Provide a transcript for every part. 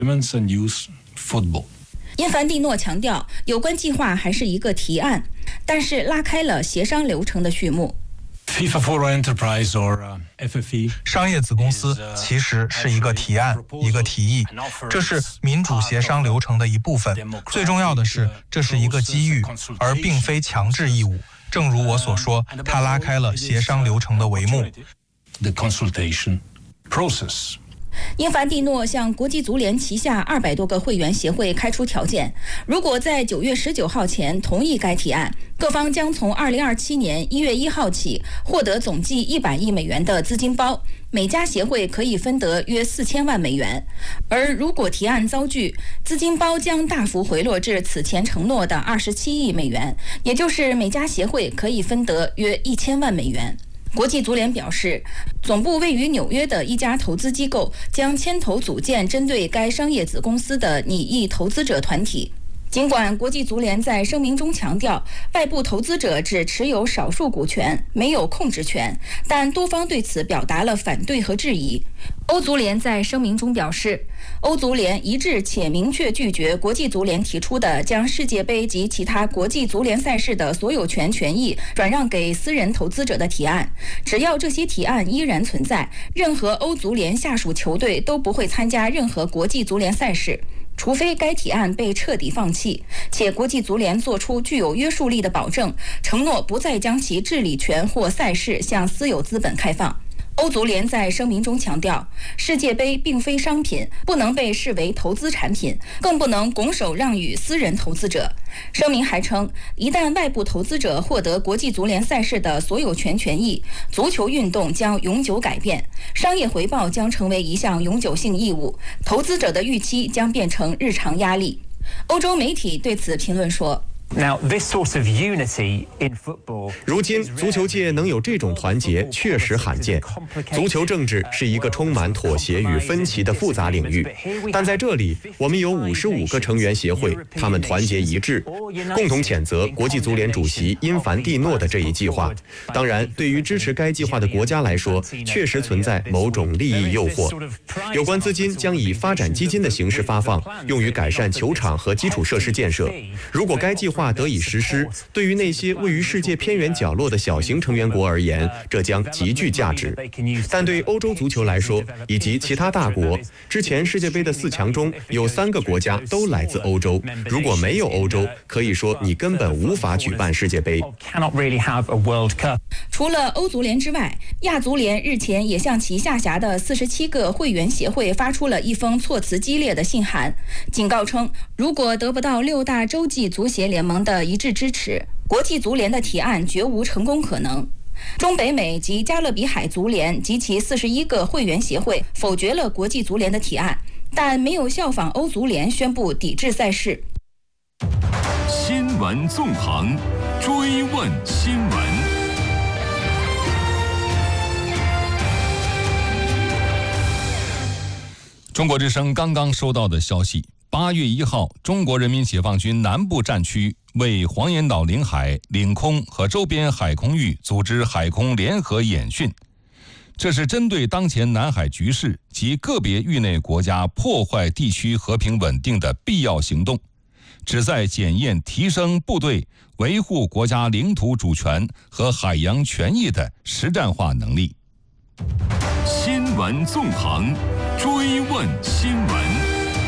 因凡蒂诺强调，有关计划还是一个提案，但是拉开了协商流程的序幕。 商业子公司其实是一个提案，一个提议，这是民主协商流程的一部分。最重要的是，这是一个机遇，而并非强制义务。正如我所说，它拉开了协商流程的帷幕。 因凡蒂诺向国际足联旗下200多个会员协会开出条件，如果在9月19号前同意该提案，各方将从2027年1月1号起获得总计100亿美元的资金包，每家协会可以分得约4000万美元。而如果提案遭拒，资金包将大幅回落至此前承诺的27亿美元，也就是每家协会可以分得约1000万美元。国际足联表示，总部位于纽约的一家投资机构将牵头组建针对该商业子公司的拟议投资者团体。尽管国际足联在声明中强调，外部投资者只持有少数股权，没有控制权，但多方对此表达了反对和质疑。欧足联在声明中表示，欧足联一致且明确拒绝国际足联提出的将世界杯及其他国际足联赛事的所有权权益转让给私人投资者的提案。只要这些提案依然存在，任何欧足联下属球队都不会参加任何国际足联赛事，除非该提案被彻底放弃，且国际足联做出具有约束力的保证，承诺不再将其治理权或赛事向私有资本开放。欧足联在声明中强调，世界杯并非商品，不能被视为投资产品，更不能拱手让与私人投资者。声明还称，一旦外部投资者获得国际足联赛事的所有权权益，足球运动将永久改变，商业回报将成为一项永久性义务，投资者的预期将变成日常压力。欧洲媒体对此评论说， 如今足球界能有这种团结确实罕见。足球政治是一个充满妥协与分歧的复杂领域，但在这里我们有55个成员协会，他们团结一致，共同谴责国际足联主席因凡蒂诺的这一计划。当然，对于支持该计划的国家来说，确实存在某种利益诱惑。有关资金将以发展基金的形式发放，用于改善球场和基础设施建设。如果该计划得以实施，对于那些位于世界偏远角落的小型成员国而言，这将极具价值。但对欧洲足球来说，以及其他大国，之前世界杯的4强中有3个国家都来自欧洲。如果没有欧洲，可以说你根本无法举办世界杯。 除了欧足联之外，亚足联日前也向其下辖的47个会员协会发出了一封措辞激烈的信函，警告称，如果得不到6大洲际足协联盟的一致支持，国际足联的提案绝无成功可能。中北美及加勒比海足联及其41个会员协会否决了国际足联的提案，但没有效仿欧足联宣布抵制赛事。 新闻纵横，追问新闻。中国之声刚刚收到的消息，8月1号，中国人民解放军南部战区为黄岩岛领海、领空和周边海空域组织海空联合演训。这是针对当前南海局势及个别域内国家破坏地区和平稳定的必要行动，旨在检验提升部队维护国家领土主权和海洋权益的实战化能力。新闻纵横，追问新闻。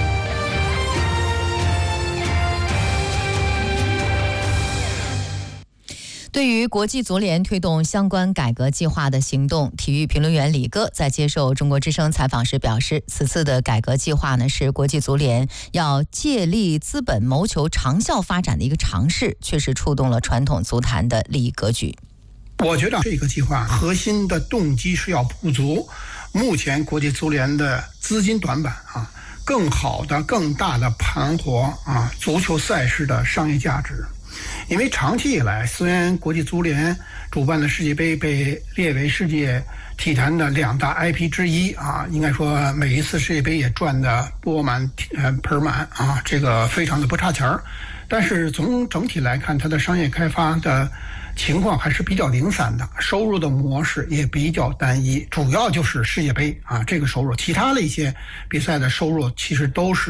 对于国际足联推动相关改革计划的行动，体育评论员李哥在接受中国之声采访时表示，此次的改革计划呢，是国际足联要借力资本谋求长效发展的一个尝试，确实触动了传统足坛的利益格局。 我觉得这个计划核心的动机是要补足目前国际足联的资金短板更好的、更大的盘活足球赛事的商业价值。因为长期以来，虽然国际足联主办的世界杯被列为世界体坛的2大 IP 之一应该说每一次世界杯也赚得钵满盆满这个非常的不差钱儿。但是从整体来看，它的商业开发的情况还是比较零散的，收入的模式也比较单一，主要就是世界杯这个收入，其他的一些比赛的收入其实都是